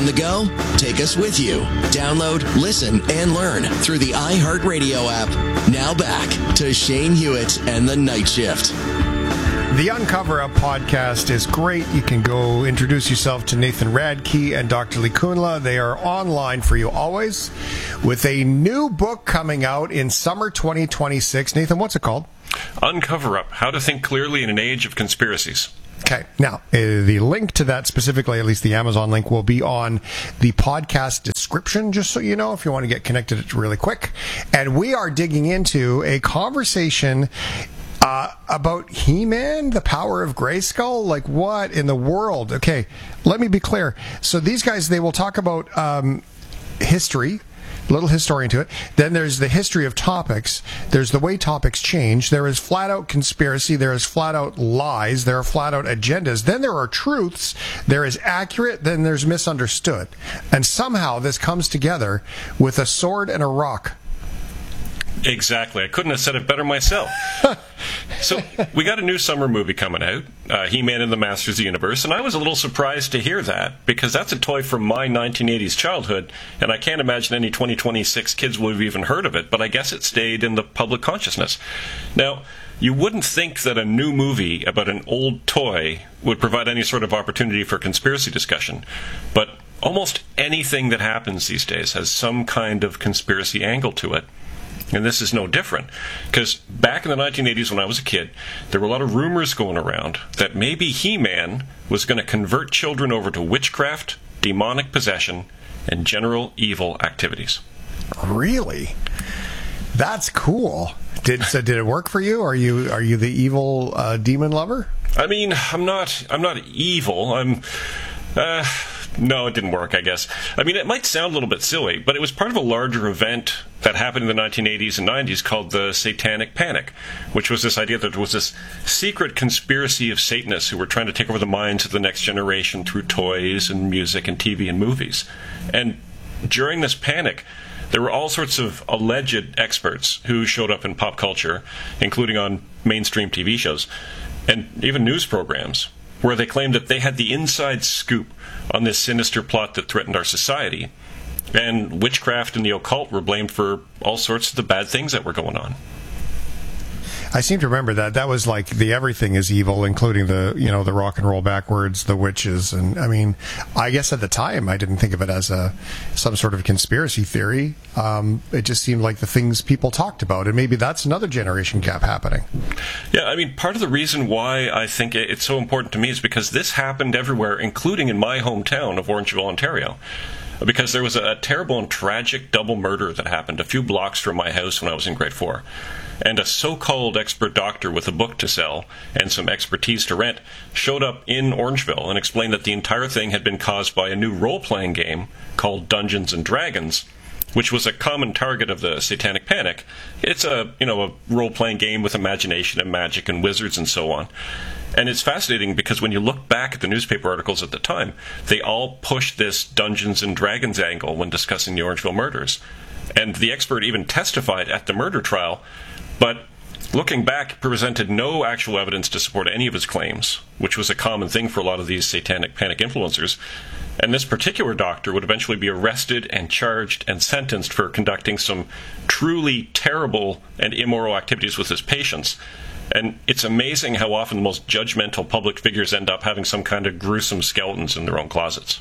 On the go? Take us with you. Download, listen, and learn through the iHeartRadio app. Now back to Shane Hewitt and the Night Shift. The Uncover Up podcast is great. You can go introduce yourself to Nathan Radke and Dr. Lee Kunla. They are online for you always with a new book coming out in summer 2026. Nathan, what's it called? Uncover Up, How to Think Clearly in an Age of Conspiracies. Okay. Now, the link to that specifically, at least the Amazon link, will be on the podcast description, just so you know, if you want to get connected really quick. And we are digging into a conversation about He-Man, the power of Grayskull. Like, what in the world? Okay, let me be clear. So these guys, they will talk about history, a little historian to it. Then there's the history of topics. There's the way topics change. There is flat-out conspiracy. There is flat-out lies. There are flat-out agendas. Then there are truths. There is accurate. Then there's misunderstood. And somehow this comes together with a sword and a rock. Exactly. I couldn't have said it better myself. So we got a new summer movie coming out, He-Man and the Masters of the Universe, and I was a little surprised to hear that, because that's a toy from my 1980s childhood, and I can't imagine any 2026 kids would have even heard of it, but I guess it stayed in the public consciousness. Now, you wouldn't think that a new movie about an old toy would provide any sort of opportunity for conspiracy discussion, but almost anything that happens these days has some kind of conspiracy angle to it. And this is no different, because back in the 1980s when I was a kid, there were a lot of rumors going around that maybe He-Man was going to convert children over to witchcraft, demonic possession, and general evil activities. Really? That's cool. Did it work for you? Are you the evil demon lover? I mean, I'm not evil. No, it didn't work, I guess. I mean, it might sound a little bit silly, but it was part of a larger event that happened in the 1980s and 90s called the Satanic Panic, which was this idea that there was this secret conspiracy of Satanists who were trying to take over the minds of the next generation through toys and music and TV and movies. And during this panic, there were all sorts of alleged experts who showed up in pop culture, including on mainstream TV shows and even news programs, where they claimed that they had the inside scoop on this sinister plot that threatened our society. And witchcraft and the occult were blamed for all sorts of the bad things that were going on. I seem to remember that. That was like the everything is evil, including the rock and roll backwards, the witches. And I mean, I guess at the time I didn't think of it as some sort of conspiracy theory. It just seemed like the things people talked about. And maybe that's another generation gap happening. Yeah, I mean, part of the reason why I think it's so important to me is because this happened everywhere, including in my hometown of Orangeville, Ontario. Because there was a terrible and tragic double murder that happened a few blocks from my house when I was in grade 4. And a so-called expert doctor with a book to sell and some expertise to rent showed up in Orangeville and explained that the entire thing had been caused by a new role-playing game called Dungeons and Dragons, which was a common target of the Satanic Panic. It's a role-playing game with imagination and magic and wizards and so on. And it's fascinating because when you look back at the newspaper articles at the time, they all pushed this Dungeons and Dragons angle when discussing the Orangeville murders. And the expert even testified at the murder trial, but looking back, presented no actual evidence to support any of his claims, which was a common thing for a lot of these Satanic Panic influencers. And this particular doctor would eventually be arrested and charged and sentenced for conducting some truly terrible and immoral activities with his patients. And it's amazing how often the most judgmental public figures end up having some kind of gruesome skeletons in their own closets.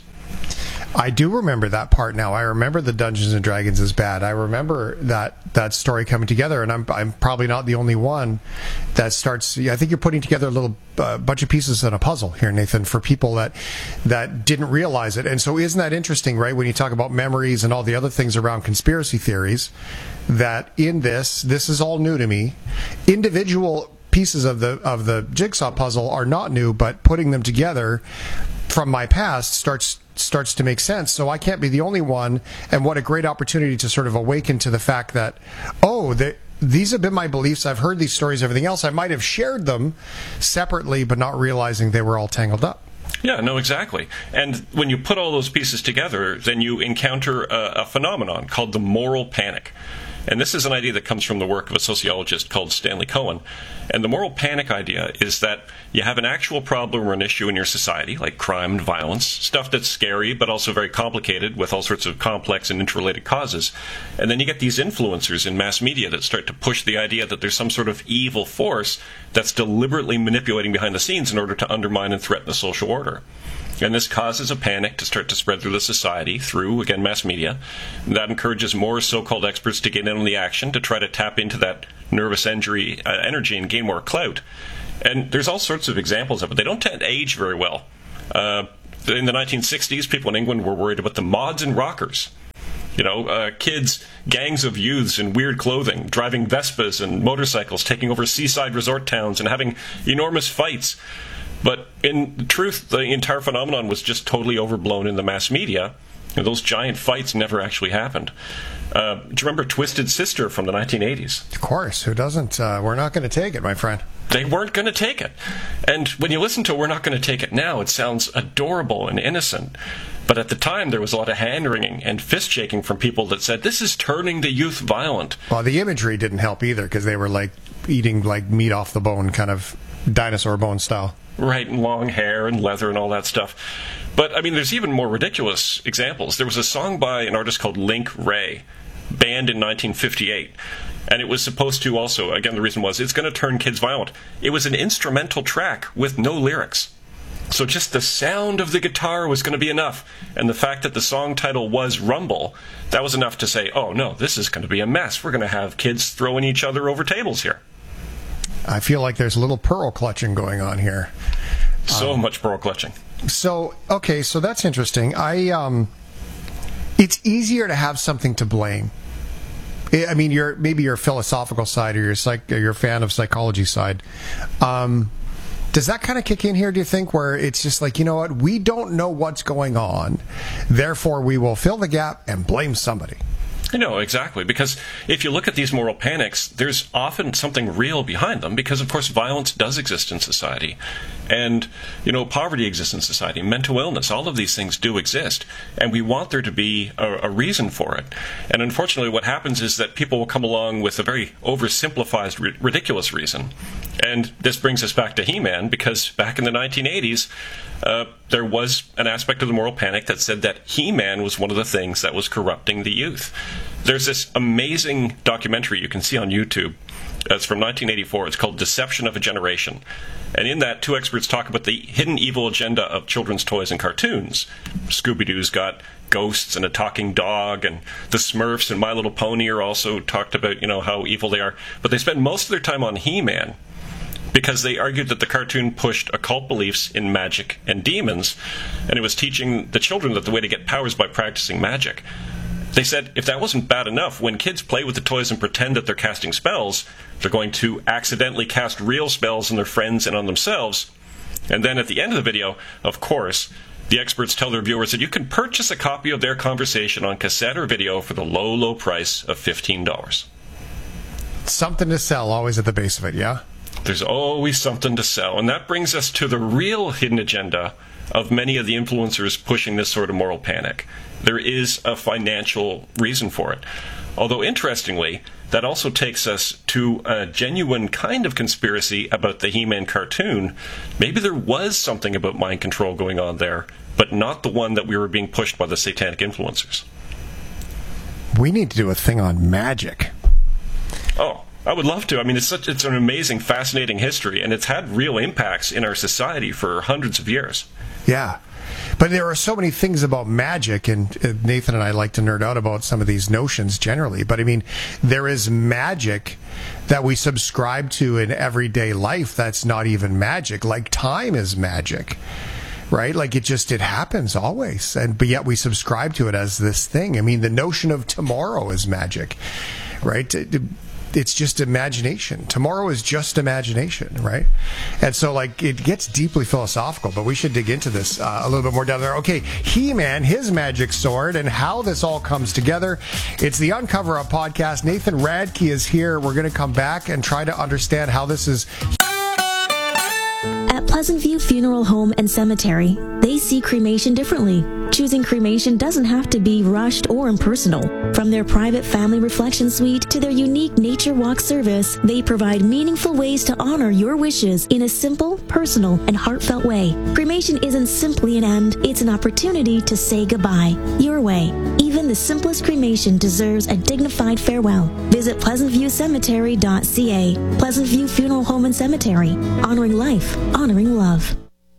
I do remember that part now. I remember the Dungeons and Dragons is bad. I remember that story coming together, and I'm probably not the only one that starts. I think you're putting together a little bunch of pieces in a puzzle here, Nathan, for people that didn't realize it. And so isn't that interesting, right, when you talk about memories and all the other things around conspiracy theories, that in this is all new to me. Individual pieces of the jigsaw puzzle are not new, but putting them together from my past starts to make sense. So I can't be the only one, and what a great opportunity to sort of awaken to the fact that, these have been my beliefs. I've heard these stories, everything else. I might have shared them separately, but not realizing they were all tangled up. Yeah, no, exactly. And when you put all those pieces together, then you encounter a phenomenon called the moral panic. And this is an idea that comes from the work of a sociologist called Stanley Cohen. And the moral panic idea is that you have an actual problem or an issue in your society, like crime and violence, stuff that's scary but also very complicated with all sorts of complex and interrelated causes. And then you get these influencers in mass media that start to push the idea that there's some sort of evil force that's deliberately manipulating behind the scenes in order to undermine and threaten the social order. And this causes a panic to start to spread through the society through, again, mass media. And that encourages more so-called experts to get in on the action to try to tap into that nervous energy and gain more clout. And there's all sorts of examples of it. They don't tend to age very well. In the 1960s, people in England were worried about the mods and rockers. Kids, gangs of youths in weird clothing, driving Vespas and motorcycles, taking over seaside resort towns and having enormous fights. But in truth, the entire phenomenon was just totally overblown in the mass media. And those giant fights never actually happened. Do you remember Twisted Sister from the 1980s? Of course. Who doesn't? We're not going to take it, my friend. They weren't going to take it. And when you listen to We're Not Going to Take It Now, it sounds adorable and innocent. But at the time, there was a lot of hand-wringing and fist-shaking from people that said, this is turning the youth violent. Well, the imagery didn't help either, because they were like eating like meat off the bone, kind of dinosaur bone style. Right, and long hair and leather and all that stuff. But, I mean, there's even more ridiculous examples. There was a song by an artist called Link Wray, banned in 1958. And it was supposed to also, again, the reason was, it's going to turn kids violent. It was an instrumental track with no lyrics. So just the sound of the guitar was going to be enough. And the fact that the song title was Rumble, that was enough to say, oh, no, this is going to be a mess. We're going to have kids throwing each other over tables here. I feel like there's a little pearl clutching going on here. So much pearl clutching. So that's interesting. It's easier to have something to blame. I mean, maybe your philosophical side or your fan of psychology side. Does that kind of kick in here, do you think, where it's just like, you know what, we don't know what's going on, therefore we will fill the gap and blame somebody? Exactly. Because if you look at these moral panics, there's often something real behind them because, of course, violence does exist in society. And, poverty exists in society. Mental illness, all of these things do exist. And we want there to be a reason for it. And unfortunately, what happens is that people will come along with a very oversimplified, ridiculous reason. And this brings us back to He-Man, because back in the 1980s, there was an aspect of the moral panic that said that He-Man was one of the things that was corrupting the youth. There's this amazing documentary you can see on YouTube. It's from 1984. It's called Deception of a Generation. And in that, two experts talk about the hidden evil agenda of children's toys and cartoons. Scooby-Doo's got ghosts and a talking dog, and the Smurfs and My Little Pony are also talked about, how evil they are. But they spend most of their time on He-Man, because they argued that the cartoon pushed occult beliefs in magic and demons, and it was teaching the children that the way to get powers by practicing magic. They said if that wasn't bad enough, when kids play with the toys and pretend that they're casting spells, they're going to accidentally cast real spells on their friends and on themselves. And then at the end of the video, of course, the experts tell their viewers that you can purchase a copy of their conversation on cassette or video for the low, low price of $15. Something to sell, always at the base of it, yeah? There's always something to sell. And that brings us to the real hidden agenda of many of the influencers pushing this sort of moral panic. There is a financial reason for it. Although, interestingly, that also takes us to a genuine kind of conspiracy about the He-Man cartoon. Maybe there was something about mind control going on there, but not the one that we were being pushed by the satanic influencers. We need to do a thing on magic. Oh, I would love to. I mean, it's an amazing, fascinating history, and it's had real impacts in our society for hundreds of years. Yeah. But there are so many things about magic, and Nathan and I like to nerd out about some of these notions generally. But I mean, there is magic that we subscribe to in everyday life that's not even magic. Like time is magic, right? Like it happens always. But yet we subscribe to it as this thing. I mean, the notion of tomorrow is magic, right? It's just imagination. Tomorrow is just imagination, right? And so, like, it gets deeply philosophical, but we should dig into this a little bit more down there. Okay, He-Man, his magic sword, and how this all comes together. It's the Uncover Up podcast. Nathan Radke is here. We're going to come back and try to understand how this is... At Pleasant View Funeral Home and Cemetery. They see cremation differently. Choosing cremation doesn't have to be rushed or impersonal. From their private family reflection suite to their unique nature walk service, they provide meaningful ways to honor your wishes in a simple, personal, and heartfelt way. Cremation isn't simply an end, it's an opportunity to say goodbye. Your way. Even the simplest cremation deserves a dignified farewell. Visit pleasantviewcemetery.ca. Pleasant View Funeral Home and Cemetery. Honoring life, honoring love.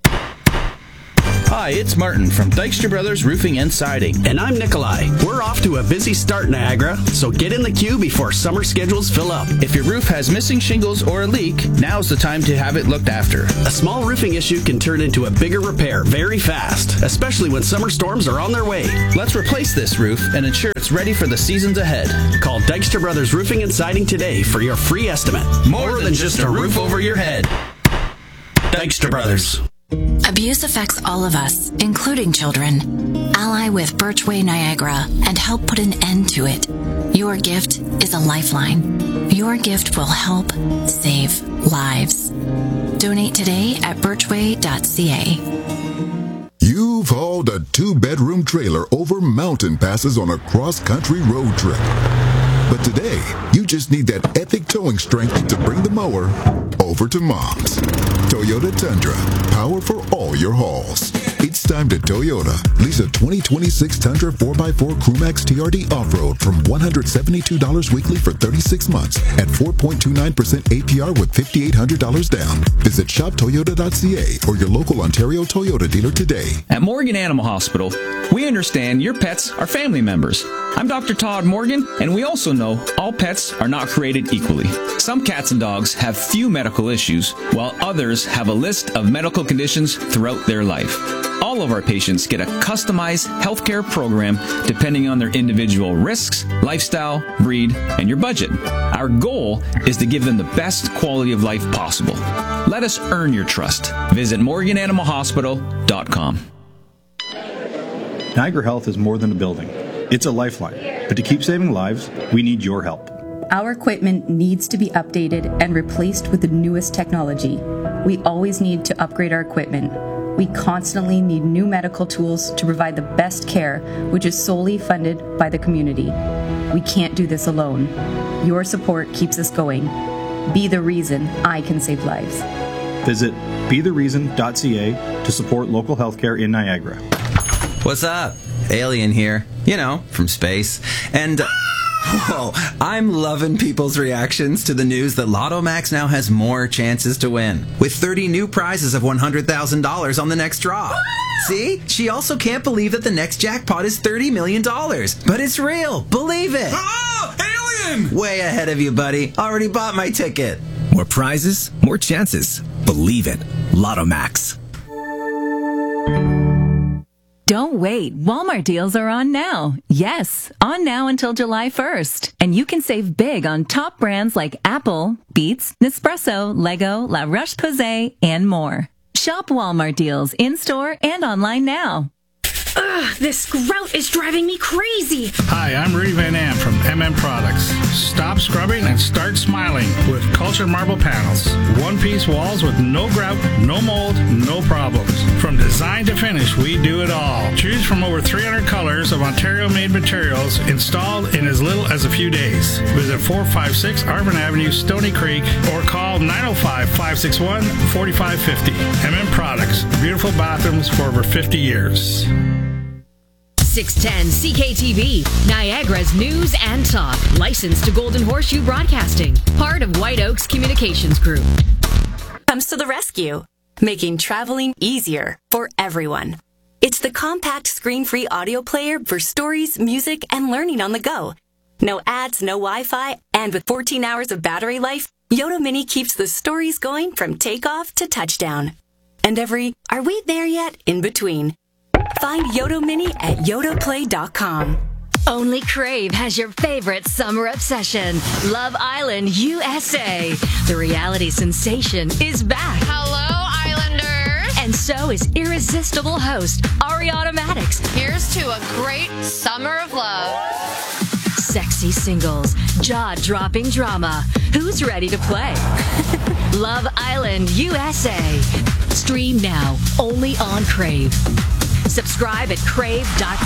Hi, it's Martin from Dykstra Brothers Roofing and Siding. And I'm Nikolai. We're off to a busy start, Niagara, so get in the queue before summer schedules fill up. If your roof has missing shingles or a leak, now's the time to have it looked after. A small roofing issue can turn into a bigger repair very fast, especially when summer storms are on their way. Let's replace this roof and ensure it's ready for the seasons ahead. Call Dykstra Brothers Roofing and Siding today for your free estimate. More than just a roof over your head. Dykstra Brothers. Abuse affects all of us, including children. Ally with Birchway Niagara and help put an end to it. Your gift is a lifeline. Your gift will help save lives. Donate today at birchway.ca. You've hauled a 2-bedroom trailer over mountain passes on a cross-country road trip. But today, you just need that epic towing strength to bring the mower over to Mom's. Toyota Tundra, power for all your hauls. It's time to Toyota. Lease a 2026 Tundra 4x4 Crewmax TRD off-road from $172 weekly for 36 months at 4.29% APR with $5,800 down. Visit shoptoyota.ca or your local Ontario Toyota dealer today. At Morgan Animal Hospital, we understand your pets are family members. I'm Dr. Todd Morgan, and we also know all pets are not created equally. Some cats and dogs have few medical issues, while others have a list of medical conditions throughout their life. All of our patients get a customized healthcare program depending on their individual risks, lifestyle, breed, and your budget. Our goal is to give them the best quality of life possible. Let us earn your trust. Visit morgananimalhospital.com. Niagara Health is more than a building. It's a lifeline. But to keep saving lives, we need your help. Our equipment needs to be updated and replaced with the newest technology. We always need to upgrade our equipment. We constantly need new medical tools to provide the best care, which is solely funded by the community. We can't do this alone. Your support keeps us going. Be the reason I can save lives. Visit bethereason.ca to support local healthcare in Niagara. What's up? Alien here. You know, from space. And, whoa, I'm loving people's reactions to the news that Lotto Max now has more chances to win, with 30 new prizes of $100,000 on the next draw. See? She also can't believe that the next jackpot is $30 million. But it's real. Believe it. Oh, alien! Way ahead of you, buddy. Already bought my ticket. More prizes, more chances. Believe it. Lotto Max. Don't wait. Walmart deals are on now. Yes, on now until July 1st. And you can save big on top brands like Apple, Beats, Nespresso, Lego, La Roche-Posay, and more. Shop Walmart deals in-store and online now. Ugh, this grout is driving me crazy. Hi, I'm Rudy Van Am from MM Products. Stop scrubbing and start smiling with Culture Marble Panels. One-piece walls with no grout, no mold, no problems. From design to finish, we do it all. Choose from over 300 colors of Ontario-made materials installed in as little as a few days. Visit 456 Arvin Avenue, Stony Creek, or call 905-561-4550. MM Products. Beautiful bathrooms for over 50 years. 610 CKTV, Niagara's news and talk. Licensed to Golden Horseshoe Broadcasting. Part of White Oaks Communications Group. Comes to the rescue, making traveling easier for everyone. It's the compact screen-free audio player for stories, music, and learning on the go. No ads, no Wi-Fi, and with 14 hours of battery life, Yoda Mini keeps the stories going from takeoff to touchdown. And every, are we there yet, in between. Find Yoda Mini at yodaplay.com. Only Crave has your favorite summer obsession, Love Island USA. The reality sensation is back. Hello, Islanders. And so is irresistible host Ariana Maddox. Here's to a great summer of love. Sexy singles, jaw-dropping drama. Who's ready to play? Love Island USA. Stream now, only on Crave. Subscribe at crave.com.